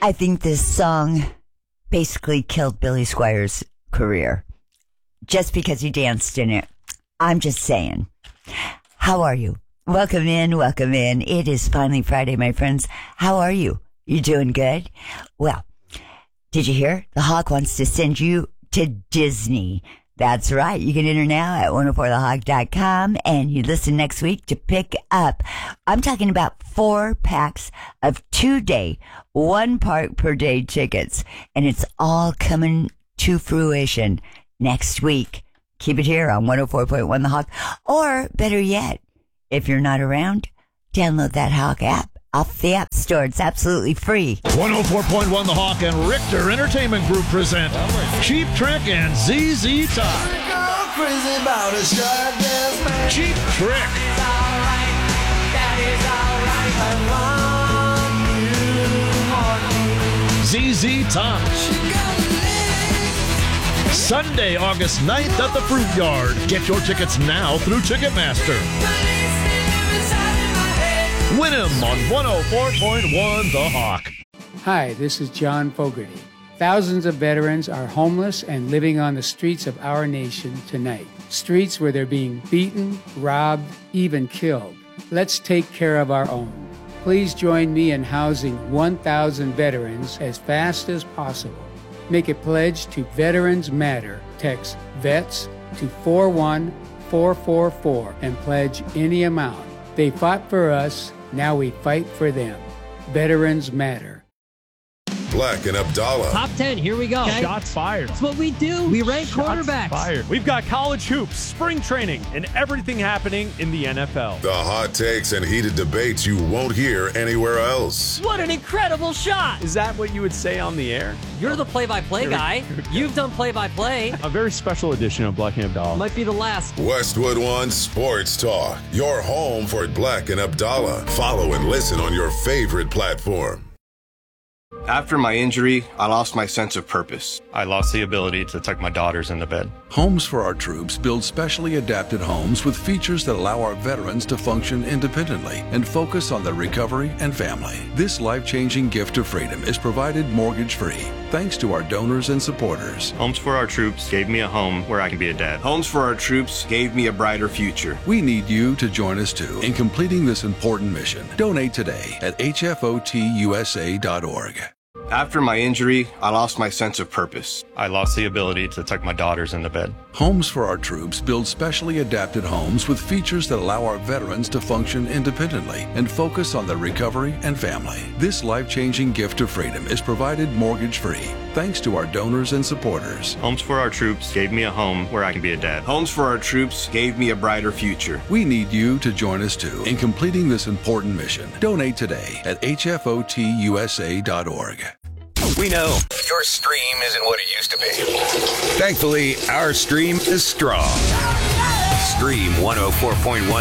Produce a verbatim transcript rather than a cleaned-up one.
I think this song basically killed Billy Squier's career just because he danced in it. I'm just saying. How are you? Welcome in, welcome in. It is finally Friday, my friends. How are you? You doing good? Well, did you hear? The Hawk wants to send you to Disney. That's right. You can enter now at one oh four the hawk dot com and you listen next week to pick up. I'm talking about four packs of two-day, one park per day tickets. And it's all coming to fruition next week. Keep it here on one oh four point one The Hawk. Or better yet, if you're not around, download that Hawk app off the App Store. It's absolutely free. one oh four point one The Hawk and Richter Entertainment Group present Cheap Trick and Z Z Top. Cheap Trick. Z Z Top. Sunday, August ninth at the Fruit Yard. Get your tickets now through Ticketmaster. Win 'em on one oh four point one The Hawk. Hi, this is John Fogerty. Thousands of veterans are homeless and living on the streets of our nation tonight. Streets where they're being beaten, robbed, even killed. Let's take care of our own. Please join me in housing one thousand veterans as fast as possible. Make a pledge to Veterans Matter. Text VETS to four one four four four and pledge any amount. They fought for us. Now we fight for them. Veterans Matter. Black and Abdallah. Top ten, here we go. Okay. Shots fired. That's what we do. We rank Shots quarterbacks. fired. We've got college hoops, spring training, and everything happening in the N F L. The hot takes and heated debates you won't hear anywhere else. What an incredible shot. Is that what you would say on the air? You're the play-by-play guy. You've done play-by-play. A very special edition of Black and Abdallah. Might be the last. Westwood One Sports Talk. Your home for Black and Abdallah. Follow and listen on your favorite platform. After my injury, I lost my sense of purpose. I lost the ability to tuck my daughters into bed. Homes for Our Troops build specially adapted homes with features that allow our veterans to function independently and focus on their recovery and family. This life-changing gift of freedom is provided mortgage-free, thanks to our donors and supporters. Homes for Our Troops gave me a home where I can be a dad. Homes for Our Troops gave me a brighter future. We need you to join us too in completing this important mission. Donate today at H F O T U S A dot org. After my injury, I lost my sense of purpose. I lost the ability to tuck my daughters into bed. Homes for Our Troops build specially adapted homes with features that allow our veterans to function independently and focus on their recovery and family. This life-changing gift of freedom is provided mortgage-free, thanks to our donors and supporters. Homes for Our Troops gave me a home where I can be a dad. Homes for Our Troops gave me a brighter future. We need you to join us too in completing this important mission. Donate today at H F O T U S A dot org. We know your stream isn't what it used to be. Thankfully, our stream is strong. Stream one oh four point one